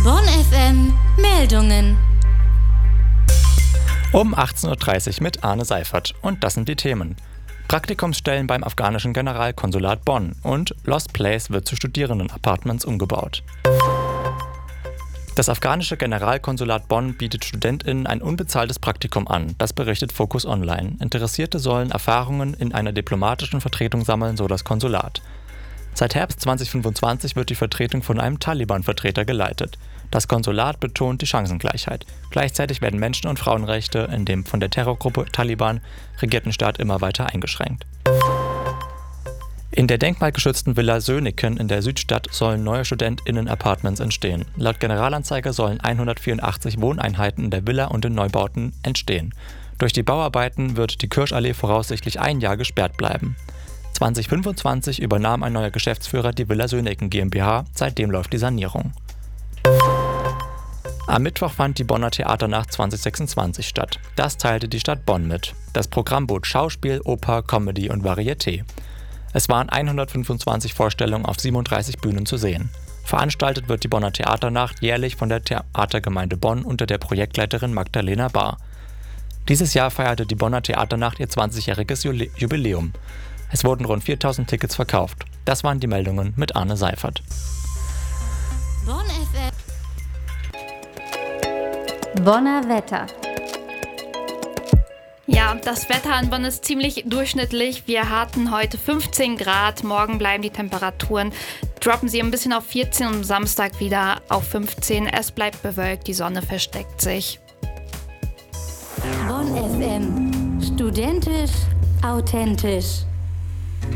Bonn FM Meldungen. Um 18.30 Uhr mit Arne Seifert. Und das sind die Themen. Praktikumsstellen beim afghanischen Generalkonsulat Bonn und Lost Place wird zu Studierendenappartements umgebaut. Das afghanische Generalkonsulat Bonn bietet StudentInnen ein unbezahltes Praktikum an. Das berichtet Focus Online. Interessierte sollen Erfahrungen in einer diplomatischen Vertretung sammeln, so das Konsulat. Seit Herbst 2025 wird die Vertretung von einem Taliban-Vertreter geleitet. Das Konsulat betont die Chancengleichheit. Gleichzeitig werden Menschen- und Frauenrechte in dem von der Terrorgruppe Taliban regierten Staat immer weiter eingeschränkt. In der denkmalgeschützten Villa Söniken in der Südstadt sollen neue StudentInnen-Appartements entstehen. Laut Generalanzeiger sollen 184 Wohneinheiten in der Villa und in Neubauten entstehen. Durch die Bauarbeiten wird die Kirschallee voraussichtlich ein Jahr gesperrt bleiben. 2025 übernahm ein neuer Geschäftsführer die Villa Söniken GmbH, seitdem läuft die Sanierung. Am Mittwoch fand die Bonner Theaternacht 2026 statt. Das teilte die Stadt Bonn mit. Das Programm bot Schauspiel, Oper, Comedy und Varieté. Es waren 125 Vorstellungen auf 37 Bühnen zu sehen. Veranstaltet wird die Bonner Theaternacht jährlich von der Theatergemeinde Bonn unter der Projektleiterin Magdalena Bahr. Dieses Jahr feierte die Bonner Theaternacht ihr 20-jähriges Jubiläum. Es wurden rund 4000 Tickets verkauft. Das waren die Meldungen mit Arne Seifert. Bonn FM. Bonner Wetter. Ja, das Wetter in Bonn ist ziemlich durchschnittlich. Wir hatten heute 15 Grad, morgen bleiben die Temperaturen, droppen sie ein bisschen auf 14 und am Samstag wieder auf 15. Es bleibt bewölkt, die Sonne versteckt sich. Bonn FM. Studentisch, authentisch.